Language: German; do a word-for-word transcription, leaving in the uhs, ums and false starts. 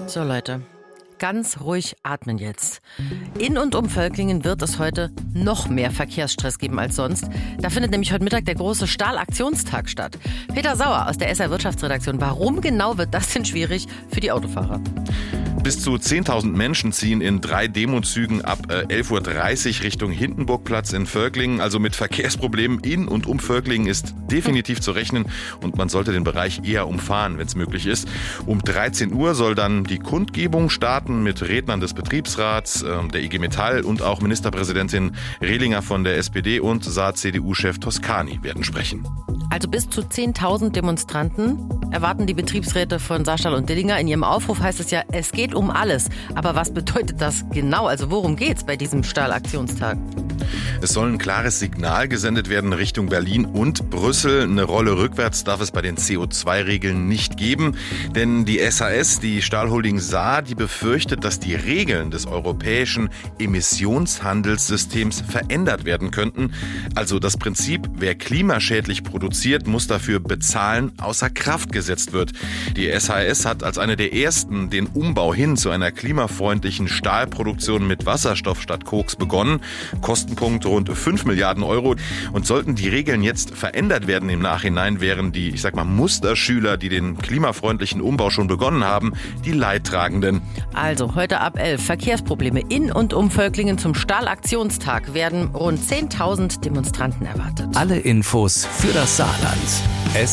So Leute, ganz ruhig atmen jetzt. In und um Völklingen wird es heute noch mehr Verkehrsstress geben als sonst. Da findet nämlich heute Mittag der große Stahlaktionstag statt. Peter Sauer aus der S R Wirtschaftsredaktion. Warum genau wird das denn schwierig für die Autofahrer? Bis zu zehntausend Menschen ziehen in drei Demozügen ab äh, elf Uhr dreißig Richtung Hindenburgplatz in Völklingen. Also mit Verkehrsproblemen in und um Völklingen ist definitiv zu rechnen und man sollte den Bereich eher umfahren, wenn es möglich ist. Um dreizehn Uhr soll dann die Kundgebung starten mit Rednern des Betriebsrats, äh, der I G Metall und auch Ministerpräsidentin Rehlinger von der S P D und Saar-C D U-Chef Toscani werden sprechen. Also bis zu zehntausend Demonstranten erwarten die Betriebsräte von Saarstahl und Dillinger. In ihrem Aufruf heißt es ja, es geht um alles. Aber was bedeutet das genau? Also worum geht's bei diesem Stahlaktionstag? Es soll ein klares Signal gesendet werden Richtung Berlin und Brüssel. Eine Rolle rückwärts darf es bei den C O zwei Regeln nicht geben. Denn die S H S, die Stahlholding Saar, die befürchtet, dass die Regeln des europäischen Emissionshandelssystems verändert werden könnten. Also das Prinzip, wer klimaschädlich produziert, muss dafür bezahlen, außer Kraft gesetzt wird. Die S H S hat als eine der ersten den Umbau hin zu einer klimafreundlichen Stahlproduktion mit Wasserstoff statt Koks begonnen. Kostenpunkt rund fünf Milliarden Euro. Und sollten die Regeln jetzt verändert werden im Nachhinein, wären die, ich sag mal, Musterschüler, die den klimafreundlichen Umbau schon begonnen haben, die Leidtragenden. Also heute ab elf Verkehrsprobleme in und um Völklingen zum Stahlaktionstag werden rund zehntausend Demonstranten erwartet. Alle Infos für das Saarland.